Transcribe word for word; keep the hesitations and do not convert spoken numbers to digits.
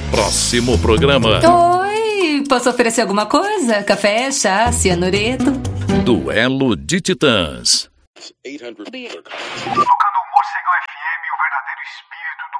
Próximo programa. Oi, posso oferecer alguma coisa? Café, chá, cianureto? Duelo de Titãs. eight hundred